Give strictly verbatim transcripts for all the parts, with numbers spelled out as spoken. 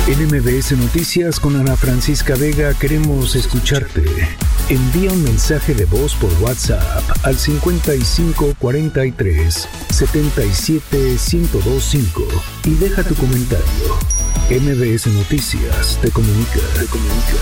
En M B S Noticias con Ana Francisca Vega queremos escucharte. Envía un mensaje de voz por WhatsApp al cincuenta y cinco cuarenta y tres setenta y siete ciento veinticinco y deja tu comentario. M B S Noticias te comunica, te comunica.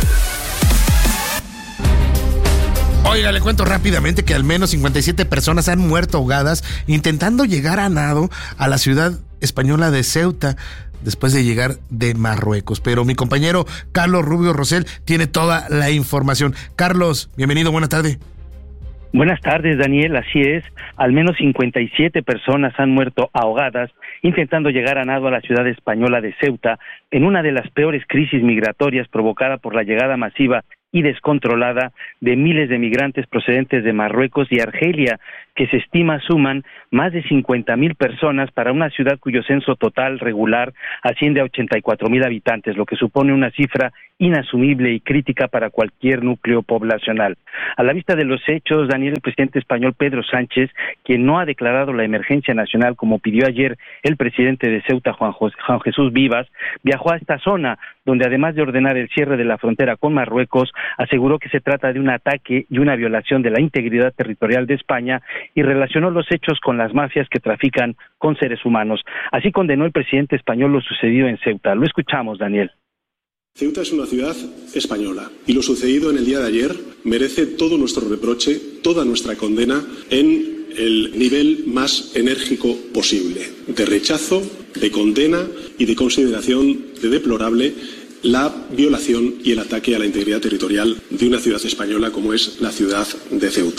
Oiga, le cuento rápidamente que al menos cincuenta y siete personas han muerto ahogadas intentando llegar a nado a la ciudad española de Ceuta después de llegar de Marruecos. Pero mi compañero Carlos Rubio Rosell tiene toda la información. Carlos, bienvenido, buena tarde. Buenas tardes, Daniel, así es. Al menos cincuenta y siete personas han muerto ahogadas intentando llegar a nado a la ciudad española de Ceuta en una de las peores crisis migratorias provocada por la llegada masiva y descontrolada de miles de migrantes procedentes de Marruecos y Argelia, que se estima suman más de cincuenta mil personas para una ciudad cuyo censo total regular asciende a ochenta y cuatro mil habitantes, lo que supone una cifra inasumible y crítica para cualquier núcleo poblacional. A la vista de los hechos, Daniel, el presidente español Pedro Sánchez, quien no ha declarado la emergencia nacional como pidió ayer el presidente de Ceuta, Juan, José, Juan Jesús Vivas, viajó a esta zona, donde además de ordenar el cierre de la frontera con Marruecos, aseguró que se trata de un ataque y una violación de la integridad territorial de España y relacionó los hechos con las mafias que trafican con seres humanos. Así condenó el presidente español lo sucedido en Ceuta. Lo escuchamos, Daniel. Ceuta es una ciudad española y lo sucedido en el día de ayer merece todo nuestro reproche, toda nuestra condena en el nivel más enérgico posible, de rechazo, de condena y de consideración de deplorable la violación y el ataque a la integridad territorial de una ciudad española como es la ciudad de Ceuta.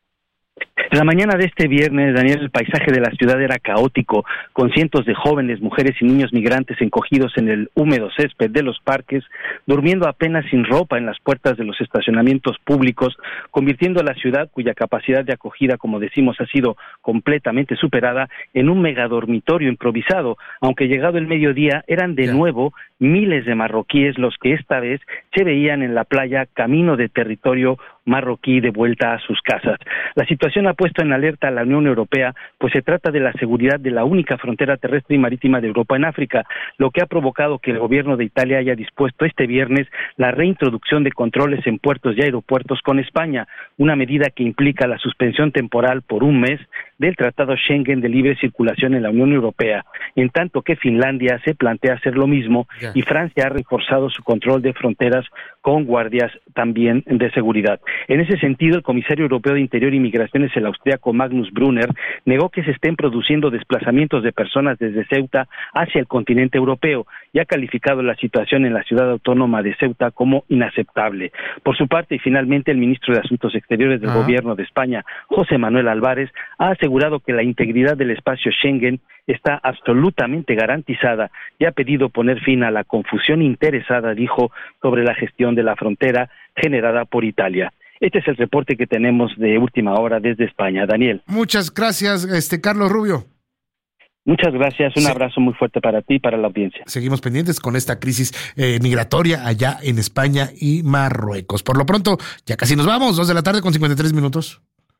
En la mañana de este viernes, Daniel, el paisaje de la ciudad era caótico, con cientos de jóvenes, mujeres y niños migrantes encogidos en el húmedo césped de los parques, durmiendo apenas sin ropa en las puertas de los estacionamientos públicos, convirtiendo la ciudad, cuya capacidad de acogida, como decimos, ha sido completamente superada, en un megadormitorio improvisado, aunque llegado el mediodía eran de nuevo miles de marroquíes los que esta vez se veían en la playa camino de territorio marroquí de vuelta a sus casas. La situación ha puesto en alerta a la Unión Europea, pues se trata de la seguridad de la única frontera terrestre y marítima de Europa en África, lo que ha provocado que el gobierno de Italia haya dispuesto este viernes la reintroducción de controles en puertos y aeropuertos con España, una medida que implica la suspensión temporal por un mes del Tratado Schengen de libre circulación en la Unión Europea, en tanto que Finlandia se plantea hacer lo mismo y Francia ha reforzado su control de fronteras con guardias también de seguridad. En ese sentido, el comisario europeo de Interior y Migraciones, el austriaco Magnus Brunner, negó que se estén produciendo desplazamientos de personas desde Ceuta hacia el continente europeo y ha calificado la situación en la ciudad autónoma de Ceuta como inaceptable. Por su parte, y finalmente, el ministro de Asuntos Exteriores del ah. Gobierno de España, José Manuel Álvarez, ha asegurado que la integridad del espacio Schengen está absolutamente garantizada y ha pedido poner fin a la confusión interesada, dijo, sobre la gestión de la frontera generada por Italia. Este es el reporte que tenemos de última hora desde España. Daniel. Muchas gracias, este Carlos Rubio. Muchas gracias, un sí. abrazo muy fuerte para ti y para la audiencia. Seguimos pendientes con esta crisis eh, migratoria allá en España y Marruecos. Por lo pronto, ya casi nos vamos, dos de la tarde con cincuenta y tres minutos.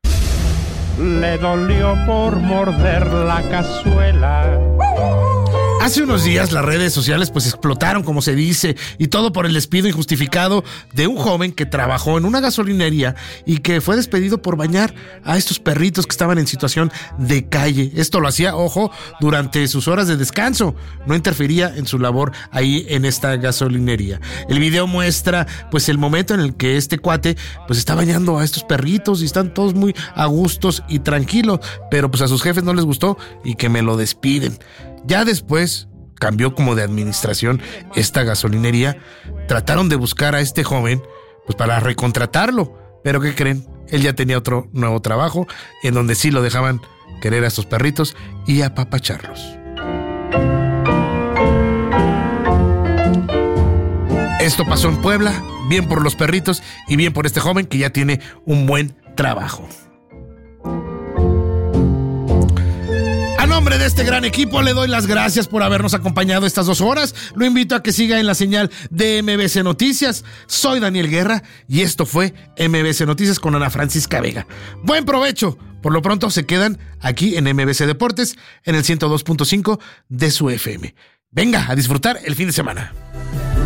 Le dolió por morder la cazuela. Hace unos días las redes sociales pues explotaron, como se dice, y todo por el despido injustificado de un joven que trabajó en una gasolinería y que fue despedido por bañar a estos perritos que estaban en situación de calle. Esto lo hacía, ojo, durante sus horas de descanso. No interfería en su labor ahí en esta gasolinería. El video muestra pues el momento en el que este cuate pues está bañando a estos perritos y están todos muy a gustos y tranquilos, pero pues a sus jefes no les gustó y que me lo despiden. Ya después cambió como de administración esta gasolinería. Trataron de buscar a este joven pues para recontratarlo. Pero ¿qué creen? Él ya tenía otro nuevo trabajo en donde sí lo dejaban querer a estos perritos y apapacharlos. Esto pasó en Puebla, bien por los perritos y bien por este joven que ya tiene un buen trabajo. A nombre de este gran equipo le doy las gracias por habernos acompañado estas dos horas. Lo invito a que siga en la señal de M B C Noticias. Soy Daniel Guerra y esto fue M B C Noticias con Ana Francisca Vega. Buen provecho. Por lo pronto se quedan aquí en M B C Deportes en el ciento dos punto cinco de su F M. Venga a disfrutar el fin de semana.